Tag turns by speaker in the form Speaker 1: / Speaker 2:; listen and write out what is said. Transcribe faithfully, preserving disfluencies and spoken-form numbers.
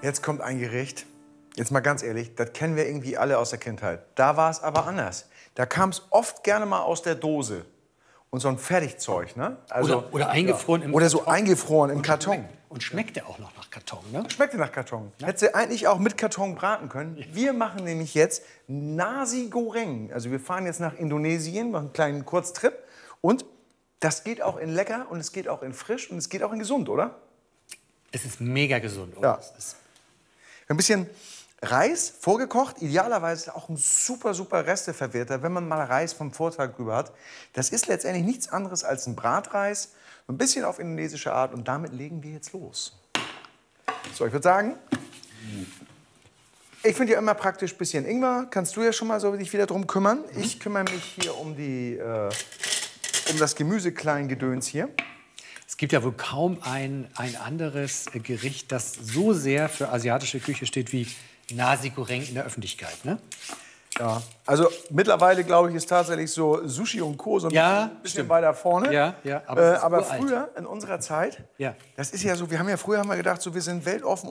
Speaker 1: Jetzt kommt ein Gericht. Jetzt mal ganz ehrlich, das kennen wir irgendwie alle aus der Kindheit. Da war es aber anders. Da kam es oft gerne mal aus der Dose. Und so ein Fertigzeug, ne? Also,
Speaker 2: Oder, oder eingefroren im
Speaker 1: Oder so
Speaker 2: Karton.
Speaker 1: eingefroren im Karton.
Speaker 2: Und schmeckte auch noch nach Karton, ne?
Speaker 1: Schmeckte nach Karton. Hätte sie eigentlich auch mit Karton braten können. Wir machen nämlich jetzt Nasi Goreng. Also wir fahren jetzt nach Indonesien, machen einen kleinen Kurztrip. Und das geht auch in lecker und es geht auch in frisch und es geht auch in gesund, oder?
Speaker 2: Es ist mega gesund. Oder?
Speaker 1: Ja.
Speaker 2: Es ist
Speaker 1: Ein bisschen Reis, vorgekocht, idealerweise auch ein super, super Resteverwerter, wenn man mal Reis vom Vortag drüber hat. Das ist letztendlich nichts anderes als ein Bratreis, ein bisschen auf indonesische Art und damit legen wir jetzt los. So, ich würde sagen, ich finde ja immer praktisch ein bisschen Ingwer. Kannst du ja schon mal so dich wieder drum kümmern. Ich kümmere mich hier um, die, äh, um das Gemüsekleingedöns hier.
Speaker 2: Es gibt ja wohl kaum ein, ein anderes Gericht, das so sehr für asiatische Küche steht wie Nasi Goreng in der Öffentlichkeit, ne?
Speaker 1: Ja, also mittlerweile, glaube ich, ist tatsächlich so Sushi und Co. so ein
Speaker 2: Ja,
Speaker 1: bisschen, bisschen
Speaker 2: stimmt.
Speaker 1: weiter vorne.
Speaker 2: Ja, ja, aber
Speaker 1: äh,
Speaker 2: es ist
Speaker 1: aber
Speaker 2: uralt.
Speaker 1: früher, in unserer Zeit,
Speaker 2: Ja.
Speaker 1: das ist ja so, wir haben ja früher haben wir gedacht, so, wir sind weltoffen